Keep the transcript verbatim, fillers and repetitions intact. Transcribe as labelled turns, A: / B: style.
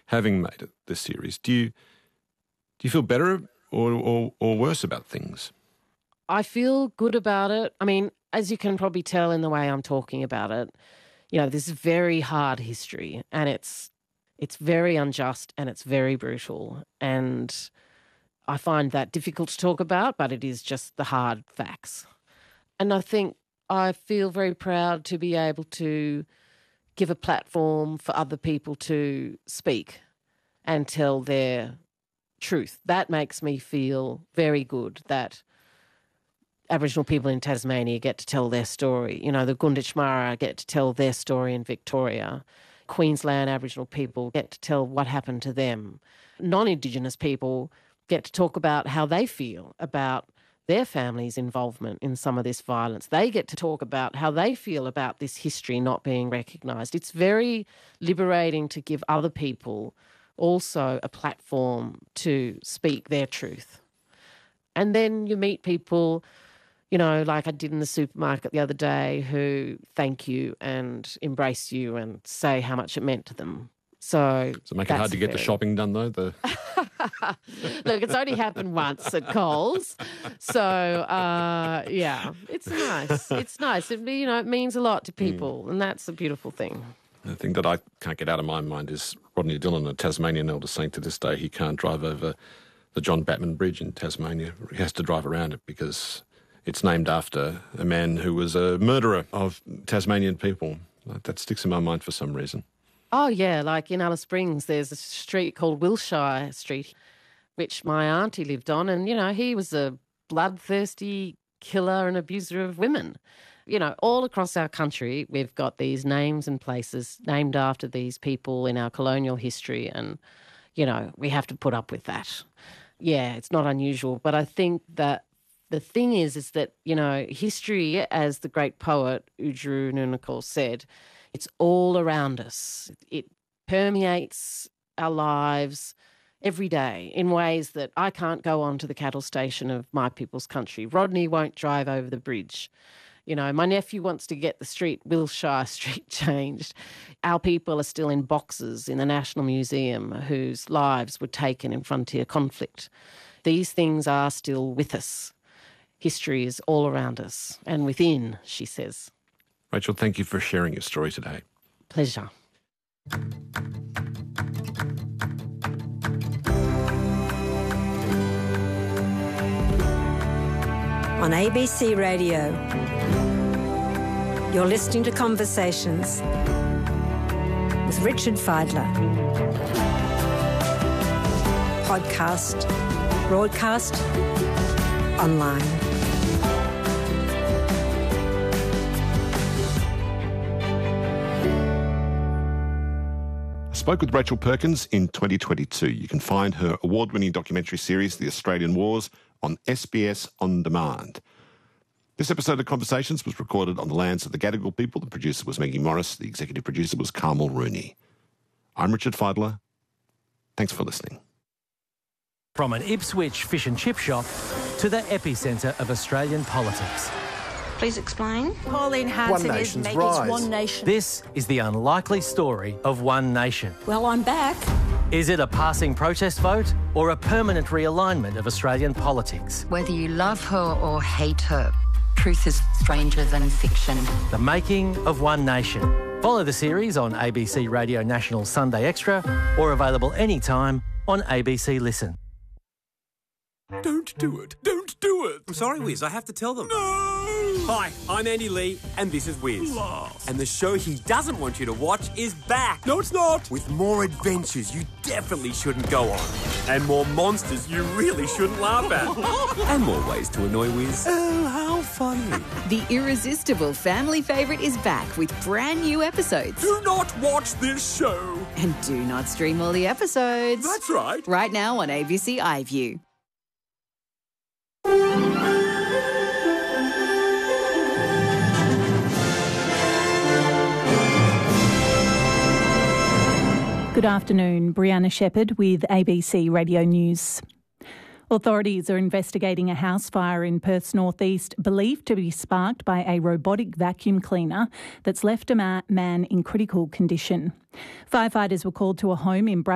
A: having made it this series. Do you do you feel better or, or, or worse about things?
B: I feel good about it. I mean, as you can probably tell in the way I'm talking about it, you know, this is very hard history, and it's it's very unjust and it's very brutal. And I find that difficult to talk about, but it is just the hard facts. And I think I feel very proud to be able to give a platform for other people to speak and tell their truth. That makes me feel very good that Aboriginal people in Tasmania get to tell their story. You know, the Gunditjmara get to tell their story in Victoria. Queensland Aboriginal people get to tell what happened to them. Non-Indigenous people get to talk about how they feel about their family's involvement in some of this violence. They get to talk about how they feel about this history not being recognised. It's very liberating to give other people also a platform to speak their truth. And then you meet people, you know, like I did in the supermarket the other day, who thank you and embrace you and say how much it meant to them. So,
A: so make it hard to get very... the shopping done, though? The...
B: Look, it's only happened once at Coles. So, uh, yeah, it's nice. It's nice. It, you know, it means a lot to people, mm. and that's a beautiful thing.
A: The thing that I can't get out of my mind is Rodney Dillon, a Tasmanian elder, saying to this day he can't drive over the John Batman Bridge in Tasmania. He has to drive around it because it's named after a man who was a murderer of Tasmanian people. That sticks in my mind for some reason.
B: Oh, yeah, like in Alice Springs, there's a street called Wilshire Street, which my auntie lived on, and, you know, he was a bloodthirsty killer and abuser of women. You know, all across our country, we've got these names and places named after these people in our colonial history, and, you know, we have to put up with that. Yeah, it's not unusual, but I think that the thing is, is that, you know, history, as the great poet Oodgeroo Noonuccal said, it's all around us. It permeates our lives every day in ways that I can't go on to the cattle station of my people's country. Rodney won't drive over the bridge. You know, my nephew wants to get the street, Wilshire Street, changed. Our people are still in boxes in the National Museum whose lives were taken in frontier conflict. These things are still with us. History is all around us and within, she says.
A: Rachel, thank you for sharing your story today.
B: Pleasure.
C: On A B C Radio, you're listening to Conversations with Richard Fidler. Podcast, broadcast, online.
A: I spoke with Rachel Perkins in twenty twenty-two. You can find her award-winning documentary series, The Australian Wars, on S B S On Demand. This episode of Conversations was recorded on the lands of the Gadigal people. The producer was Maggie Morris. The executive producer was Carmel Rooney. I'm Richard Fidler. Thanks for listening.
D: From an Ipswich fish and chip shop to the epicentre of Australian politics.
E: Please explain.
F: Pauline Hanson is making One Nation.
D: This is the unlikely story of One Nation.
F: Well, I'm back.
D: Is it a passing protest vote or a permanent realignment of Australian politics?
E: Whether you love her or hate her, truth is stranger than fiction.
D: The making of One Nation. Follow the series on A B C Radio National Sunday Extra or available anytime on A B C Listen.
G: Don't do it. Don't do it.
H: I'm sorry, Wiz. I have to tell them.
G: No!
H: Hi, I'm Andy Lee, and this is Wiz.
G: Last.
H: And the show he doesn't want you to watch is back.
G: No, it's not.
H: With more adventures you definitely shouldn't go on. And more monsters you really shouldn't laugh at. And more ways to annoy Wiz.
G: Oh, how funny.
I: The irresistible family favourite is back with brand new episodes.
G: Do not watch this show.
I: And do not stream all the episodes.
G: That's right.
I: Right now on A B C iView.
J: Good afternoon, Brianna Shepherd with A B C Radio News. Authorities are investigating a house fire in Perth's northeast believed to be sparked by a robotic vacuum cleaner that's left a ma- man in critical condition. Firefighters were called to a home in